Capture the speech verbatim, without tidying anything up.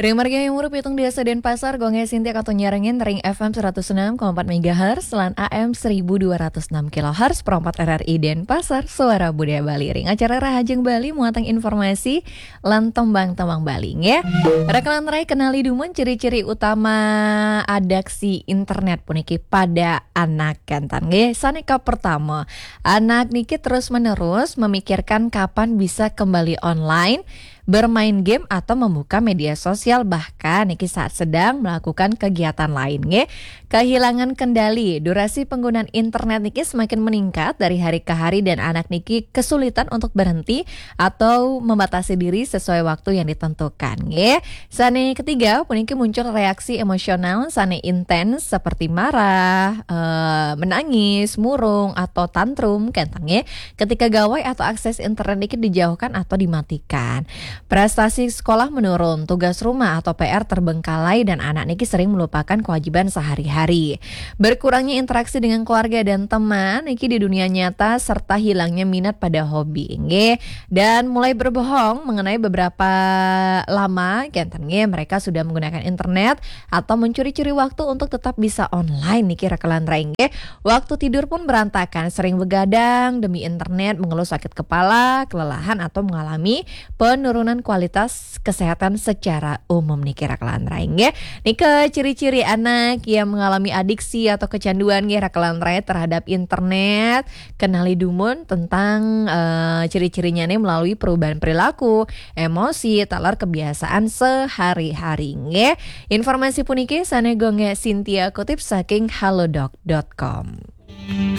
Ring marga yang murup hitung desa Denpasar gonge Sintia atau nyarengin ring F M seratus enam koma empat megahertz lan A M seribu dua ratus enam kilohertz perempat R R I Denpasar suara budaya Bali. Ring acara Rahajeng Bali muatang informasi lan tembang-tembang Bali ya. Rekalan rai kenali dumun ciri-ciri utama adaksi internet puniki pada anak kentan nggih. Saneka pertama, anak niki terus menerus memikirkan kapan bisa kembali online, bermain game atau membuka media sosial, bahkan niki saat sedang melakukan kegiatan lain nge. Kehilangan kendali, durasi penggunaan internet niki semakin meningkat dari hari ke hari dan anak niki kesulitan untuk berhenti atau membatasi diri sesuai waktu yang ditentukan nge. Sane ketiga, puniki muncul reaksi emosional sane intens seperti marah, e, menangis, murung atau tantrum kentang nge. Ketika gawai atau akses internet niki dijauhkan atau dimatikan. Prestasi sekolah menurun, tugas rumah atau P R terbengkalai dan anak niki sering melupakan kewajiban sehari-hari. Berkurangnya interaksi dengan keluarga dan teman niki di dunia nyata serta hilangnya minat pada hobi nge. Dan mulai berbohong mengenai beberapa lama kenten nge mereka sudah menggunakan internet atau mencuri-curi waktu untuk tetap bisa online niki rekalan nge. Waktu tidur pun berantakan, sering begadang demi internet, mengeluh sakit kepala, kelelahan atau mengalami penurunan kualitas kesehatan secara umum nih kira kelan raing ya. Nika ciri-ciri anak yang mengalami adiksi atau kecanduan kira kelan raing terhadap internet. Kenali dumun tentang uh, ciri-cirinya nih melalui perubahan perilaku, emosi, talar kebiasaan sehari-hari ya. Informasi puniki sane gonge Sintia kutip saking halodoc dot com.